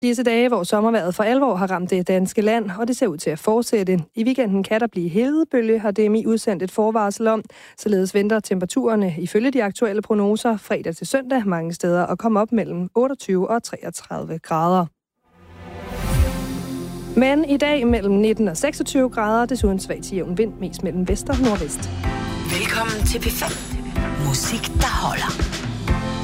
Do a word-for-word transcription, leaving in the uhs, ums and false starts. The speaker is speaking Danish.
Disse dage, hvor sommervejret for alvor har ramt det danske land, og det ser ud til at fortsætte. I weekenden kan der blive hedebølge, har D M I udsendt et forvarsel om. Således venter temperaturerne ifølge de aktuelle prognoser fredag til søndag mange steder og komme op mellem otteogtyve og treogtredive grader. Men i dag mellem nitten og seksogtyve grader, desuden svag til jævn vind, mest mellem vest og nordvest. Velkommen til P fem. Musik, der holder.